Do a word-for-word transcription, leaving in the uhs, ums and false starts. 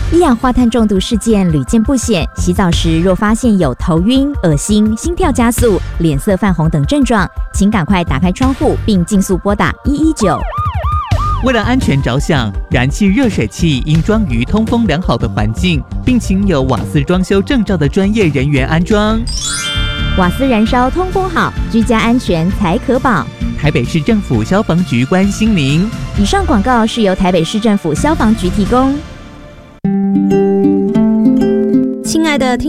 一氧化碳中毒事件屡见不鲜，洗澡时若发现有头晕、恶心、心跳加速、脸色泛红等症状，请赶快打开窗户并尽速拨打一一九。 为了安全着想，燃气热水器应装于通风良好的环境，并请有瓦斯装修证照的专业人员安装。 瓦斯燃烧通风好，居家安全才可保。 台北市政府消防局关心您。 以上广告是由台北市政府消防局提供。亲爱的听